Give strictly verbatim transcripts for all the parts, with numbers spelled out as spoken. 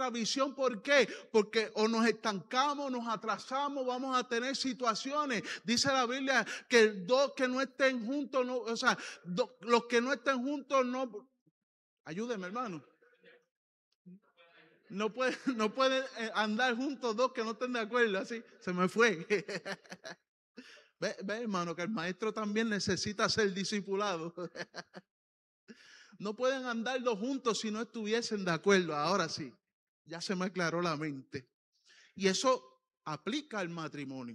otra visión. ¿Por qué? Porque o nos estancamos, nos atrasamos, vamos a tener situaciones. Dice la Biblia que dos que no estén juntos, no, o sea, do, los que no estén juntos no... Ayúdeme, hermano. No pueden no puede andar juntos dos que no estén de acuerdo. Así se me fue. Ve, ve, hermano, que el maestro también necesita ser discipulado. No pueden andar dos juntos si no estuviesen de acuerdo. Ahora sí, ya se me aclaró la mente. Y eso aplica al matrimonio.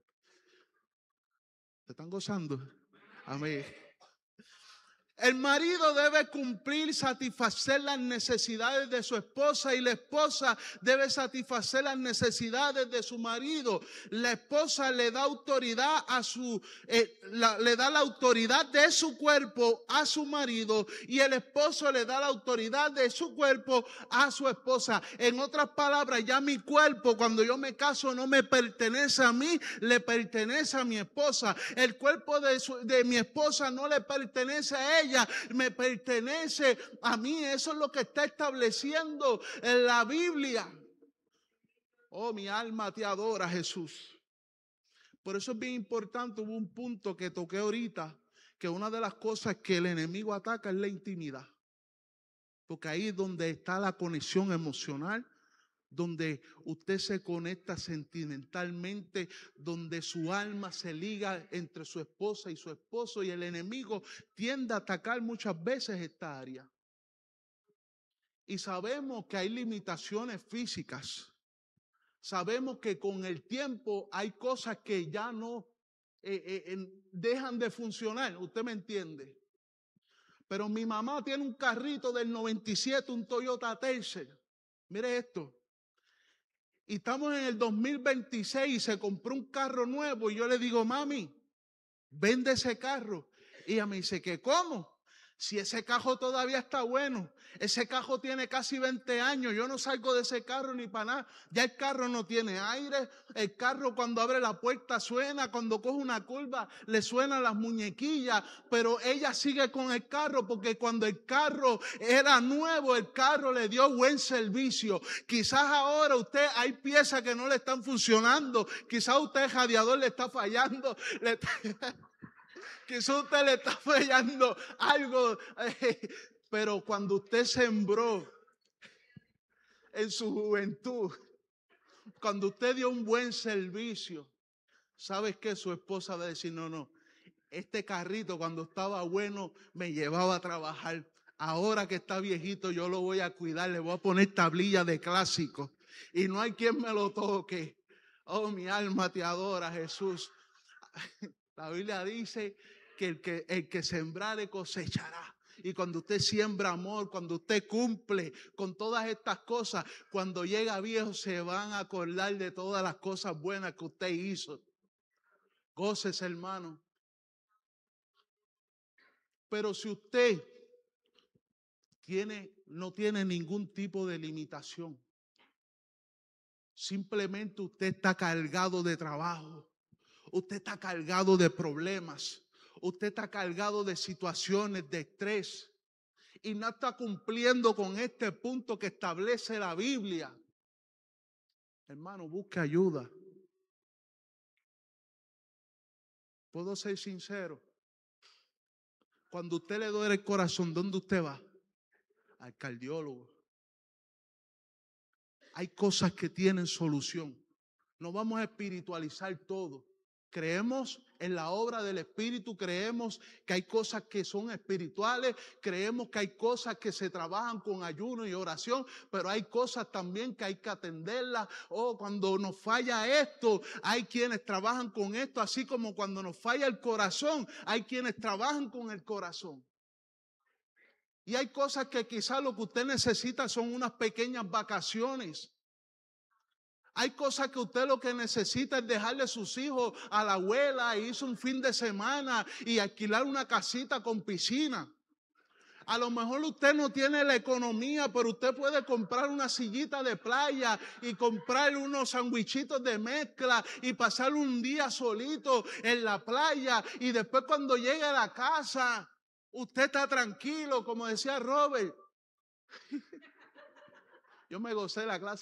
¿Se están gozando? Amén. El marido debe cumplir, satisfacer las necesidades de su esposa, y la esposa debe satisfacer las necesidades de su marido. La esposa le da autoridad a su, eh, la, le da la autoridad de su cuerpo a su marido, y el esposo le da la autoridad de su cuerpo a su esposa. En otras palabras, ya mi cuerpo, cuando yo me caso, no me pertenece a mí, le pertenece a mi esposa. El cuerpo de, su, de mi esposa no le pertenece a ella, me pertenece a mí. Eso es lo que está estableciendo en la Biblia. Oh, mi alma te adora, Jesús. Por eso es bien importante. Hubo un punto que toqué ahorita, que una de las cosas que el enemigo ataca es la intimidad, porque ahí es donde está la conexión emocional, donde usted se conecta sentimentalmente, donde su alma se liga entre su esposa y su esposo, y el enemigo tiende a atacar muchas veces esta área. Y sabemos que hay limitaciones físicas. Sabemos que con el tiempo hay cosas que ya no eh, eh, dejan de funcionar. ¿Usted me entiende? Pero mi mamá tiene un carrito del noventa y siete, un Toyota Tercel. Mire esto. Y estamos en el dos mil veintiséis y se compró un carro nuevo. Y yo le digo, mami, vende ese carro. Y ella me dice, ¿qué cómo? Si ese carro todavía está bueno. Ese carro tiene casi veinte años. Yo no salgo de ese carro ni para nada. Ya el carro no tiene aire. El carro cuando abre la puerta suena. Cuando coge una curva le suenan las muñequillas. Pero ella sigue con el carro porque cuando el carro era nuevo, el carro le dio buen servicio. Quizás ahora usted hay piezas que no le están funcionando. Quizás usted el radiador le está fallando. Le está... Quizás usted le está fallando algo, eh, pero cuando usted sembró en su juventud, cuando usted dio un buen servicio, ¿sabes qué? Su esposa va a decir, no, no, este carrito cuando estaba bueno me llevaba a trabajar. Ahora que está viejito yo lo voy a cuidar, le voy a poner tablilla de clásico y no hay quien me lo toque. Oh, mi alma te adora, Jesús. La Biblia dice que el que, el que sembrare cosechará. Y cuando usted siembra amor, cuando usted cumple con todas estas cosas, cuando llega viejo se van a acordar de todas las cosas buenas que usted hizo. Gócese, hermano. Pero si usted tiene, no tiene ningún tipo de limitación, simplemente usted está cargado de trabajo, usted está cargado de problemas, usted está cargado de situaciones de estrés y no está cumpliendo con este punto que establece la Biblia, hermano, busque ayuda. ¿Puedo ser sincero? Cuando usted le duele el corazón, ¿dónde usted va? Al cardiólogo. Hay cosas que tienen solución. No vamos a espiritualizar todo. Creemos en la obra del Espíritu, creemos que hay cosas que son espirituales, creemos que hay cosas que se trabajan con ayuno y oración, pero hay cosas también que hay que atenderlas. Oh, cuando nos falla esto, hay quienes trabajan con esto, así como cuando nos falla el corazón, hay quienes trabajan con el corazón. Y hay cosas que quizás lo que usted necesita son unas pequeñas vacaciones. Hay cosas que usted lo que necesita es dejarle sus hijos a la abuela e irse un fin de semana y alquilar una casita con piscina. A lo mejor usted no tiene la economía, pero usted puede comprar una sillita de playa y comprar unos sandwichitos de mezcla y pasar un día solito en la playa. Y después cuando llegue a la casa, usted está tranquilo, como decía Robert. Yo me gocé la clase